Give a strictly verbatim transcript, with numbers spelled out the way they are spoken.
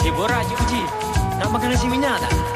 Cik Bora, Cik Uji, nak makan nasi minyak tak?